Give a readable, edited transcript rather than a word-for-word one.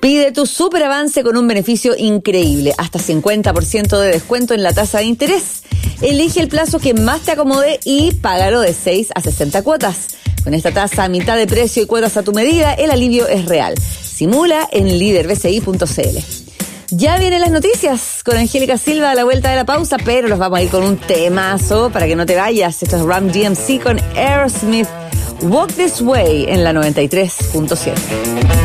Pide tu super avance con un beneficio increíble, hasta 50% de descuento en la tasa de interés. Elige el plazo que más te acomode y págalo de 6 a 60 cuotas. Con esta tasa a mitad de precio y cuotas a tu medida, el alivio es real. Simula en liderbci.cl. Ya vienen las noticias con Angélica Silva a la vuelta de la pausa, pero nos vamos a ir con un temazo para que no te vayas. Esto es Ram DMC con Aerosmith, Walk This Way en la 93.7.